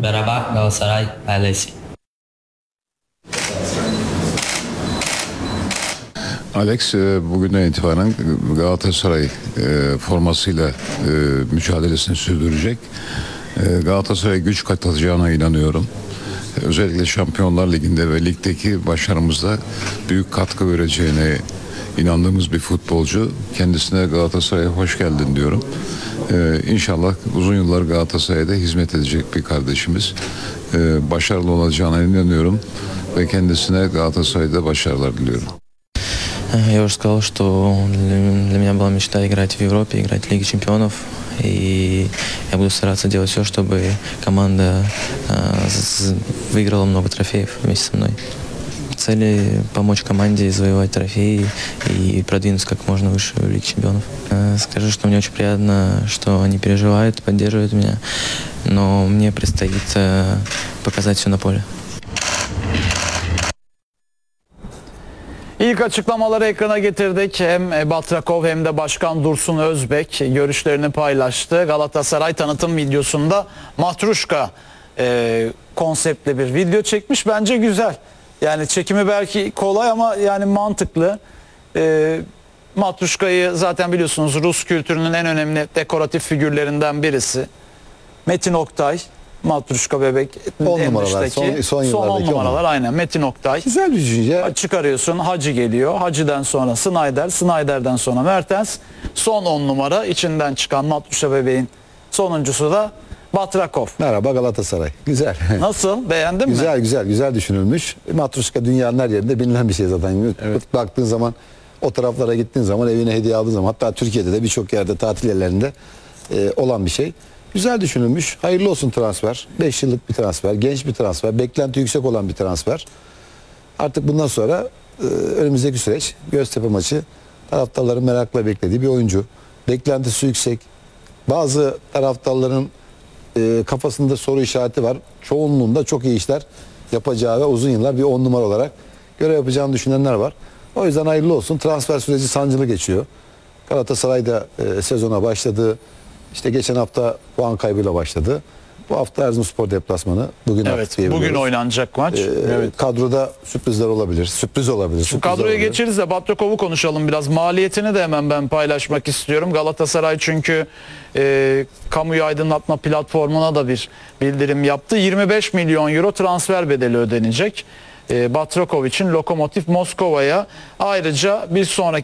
Karabakh Galatasaray ailesi. Alex bugünden itibaren Galatasaray formasıyla mücadelesini sürdürecek. Galatasaray'a güç katacağına inanıyorum. Özellikle Şampiyonlar Ligi'nde ve ligdeki başarımızda büyük katkı vereceğine inandığımız bir futbolcu. Kendisine Galatasaray'a hoş geldin diyorum. İnşallah uzun yıllar Galatasaray'da hizmet edecek bir kardeşimiz. Başarılı olacağına inanıyorum ve kendisine Galatasaray'da başarılar diliyorum. Я уже сказал, что для меня была мечта играть в Европе, играть в Лиге Чемпионов. И я буду стараться делать все, чтобы команда выиграла много трофеев вместе со мной. Цели помочь команде завоевать трофеи и продвинуться как можно выше в Лиге Чемпионов. Скажу, что мне очень приятно, что они переживают, поддерживают меня, но мне предстоит показать все на поле. İlk açıklamaları ekrana getirdik. Hem Batrakov hem de Başkan Dursun Özbek görüşlerini paylaştı. Galatasaray tanıtım videosunda Matruşka konseptli bir video çekmiş. Bence güzel. Yani çekimi belki kolay ama yani mantıklı. Matruşka'yı zaten biliyorsunuz Rus kültürünün en önemli dekoratif figürlerinden birisi. Metin Oktay, Matruşka bebek. 10 numaralar, son on yıllardaki numaralar aynen Metin Oktay. Güzel bir düşünce. Çıkarıyorsun, Hacı geliyor. Hacı'dan sonra Snyder, Snyder'den sonra Mertens. Son 10 numara içinden çıkan Matruşka bebeğin sonuncusu da Batrakov. Merhaba Galatasaray. Güzel. Nasıl? Beğendin mi? Güzel düşünülmüş. Matruşka dünyanın her yerinde bilinen bir şey zaten. Evet. Baktığın zaman o taraflara gittiğin zaman evine hediye aldığın zaman hatta Türkiye'de de birçok yerde tatil yerlerinde olan bir şey. Güzel düşünülmüş. Hayırlı olsun transfer. 5 yıllık bir transfer. Genç bir transfer. Beklenti yüksek olan bir transfer. Artık bundan sonra önümüzdeki süreç Göztepe maçı taraftarların merakla beklediği bir oyuncu. Beklentisi yüksek. Bazı taraftarların kafasında soru işareti var. Çoğunluğunda çok iyi işler yapacağı ve uzun yıllar bir 10 numara olarak görev yapacağını düşünenler var. O yüzden hayırlı olsun. Transfer süreci sancılı geçiyor. Galatasaray'da sezona başladı. İşte geçen hafta puan kaybıyla başladı. Bu hafta Erzurumspor deplasmanı. Evet, bugün oynanacak maç. Evet. Kadroda sürprizler olabilir. Sürpriz olabilir. Şu kadroya geçeriz de Batrakov'u konuşalım biraz. Maliyetini de hemen ben paylaşmak istiyorum. Galatasaray çünkü kamuyu aydınlatma platformuna da bir bildirim yaptı. 25 milyon euro transfer bedeli ödenecek. Batrakov için Lokomotiv Moskova'ya. Ayrıca bir sonraki